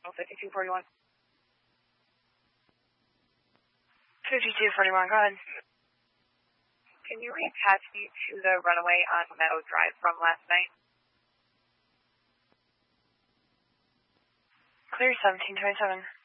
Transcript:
5241. 5241, go ahead. Can you reattach me to the runaway on Meadow Drive from last night? Clear 1727.